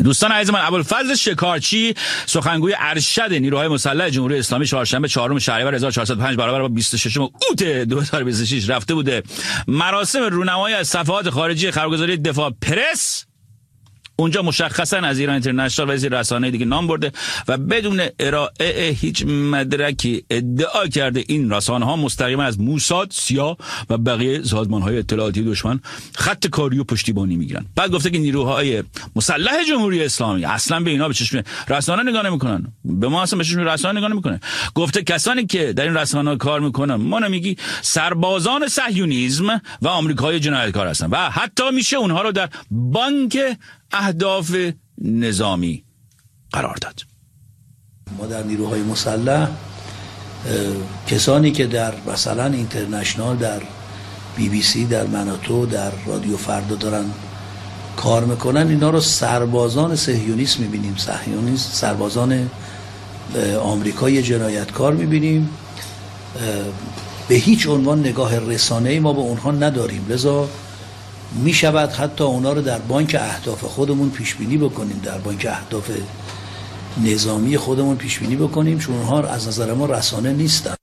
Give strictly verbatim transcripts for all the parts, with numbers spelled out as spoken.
دوستان عزیز من، ابوالفضل شکارچی سخنگوی ارشد نیروهای مسلح جمهوری اسلامی چهارشنبه چهارم شهریور هزار و چهارصد و پنج برابر با بیست و ششم اوت دو هزار و بیست و شش رفته بوده مراسم رونمایی از صفحات خارجی خبرگزاری دفاع پرس. اونجا مشخصا از ایران اینترنشنال و از رسانه دیگه نام برده و بدون ارائه هیچ مدرکی ادعا کرده این رسانه ها مستقیما از موساد، سیا و بقیه سازمان های اطلاعاتی دشمن خط کاری و پشتیبانی میگیرن. بعد گفته که نیروهای مسلح جمهوری اسلامی اصلا به اینا به چشم رسانه نگاه نمیکنن، به ما اصلا به چشم رسانه نگاه نمیکنن. گفته کسانی که در این رسانه ها کار میکنن ما نمیگی سربازان صهیونیسم و آمریکای جنایتکار هستن و حتی میشه اونها رو در بانک اهداف نظامی قرار داد. ما در نیروهای مسلح کسانی که در مثلا اینترنشنال، در بی بی سی، در مناتو، در رادیو فردا دارن کار میکنن، اینا رو سربازان صهیونیست میبینیم، صهیونیست، سربازان آمریکای جنایتکار میبینیم. به هیچ عنوان نگاه رسانه‌ای ما به اونها نداریم، لذا می شود حتی اونا رو در بانک اهداف خودمون پیش بینی بکنیم، در بانک اهداف نظامی خودمون پیش بینی بکنیم، چون اونها از نظر ما رسانه نیستن.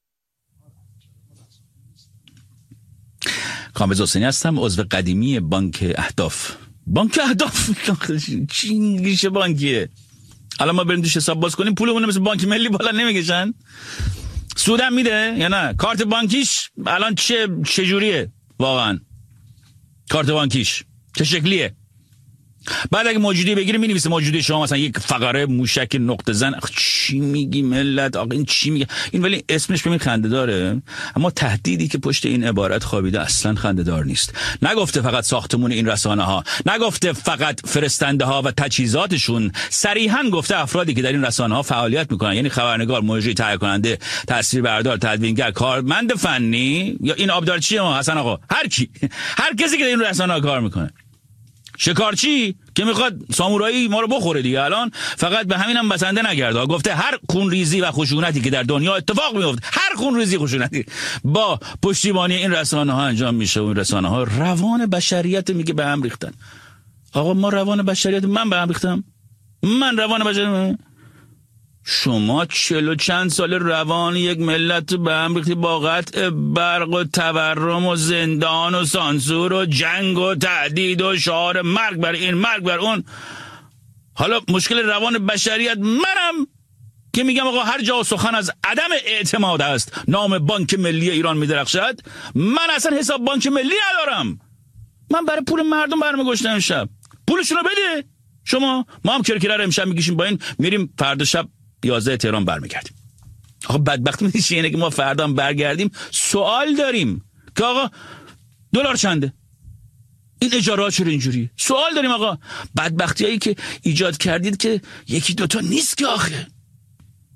کامبیز حسینی هستم، عضو قدیمی بانک اهداف. بانک اهداف چی انگلیش بانکیه؟ الان ما بریم توش حساب باز کنیم پولمون مثل بانک ملی بالا نمیکشن؟ سودم میده یا نه؟ کارت بانکیش الان چه چجوریه واقعا؟ کارت بانکیش چه شکلیه؟ بعد اگه موجودی بگیری می‌نویسه موجودی شما مثلا یک فقره موشک نقطه زن. چی میگی ملت؟ آقا این چی میگه این؟ ولی اسمش ببین خنده داره، اما تهدیدی که پشت این عبارت خوابیده اصلا خنده دار نیست. نگفته فقط ساختمون این رسانه ها، نگفته فقط فرستنده ها و تجهیزاتشون، صریحا گفته افرادی که در این رسانه ها فعالیت میکنن، یعنی خبرنگار، مجری، تهیه کننده، تصویربردار، تدوینگر، کارمند فنی یا این آبدارچی ما حسن آقا، هر کی هر کسی که در این رسانه ها کار میکنه. شکارچی که میخواد سامورایی ما رو بخوره دیگه الان فقط به همینم بسنده نگرده، گفته هر خونریزی و خشونتی که در دنیا اتفاق میفته، هر خونریزی خشونتی با پشتیبانی این رسانه ها انجام میشه و این رسانه ها روان بشریت میگه به هم ریختن. آقا ما روان بشریت، من به هم ریختم؟ من روان بشریت؟ شما چل و چند سال روان یک ملت به هم ریختی با قطع برق و تورم و زندان و سانسور و جنگ و تهدید و شعار مرگ بر این مرگ بر اون. حالا مشکل روان بشریت منم که میگم آقا هر جا سخن از عدم اعتماد است نام بانک ملی ایران میدرخشد. من اصلا حساب بانک ملی ندارم، من برای پول مردم برمیگشتم امشب. پولشون رو بده شما، ما هم کرکره رو امشب میکشیم با این میریم فردا شب یازده تهران برمیگردیم. آقا بدبختی میشه اینه که ما فردا هم برگردیم سوال داریم که آقا دلار چنده، این اجاره ها چرا اینجوریه؟ سوال داریم آقا. بدبختی هایی که ایجاد کردید که یکی دوتا نیست که آخه.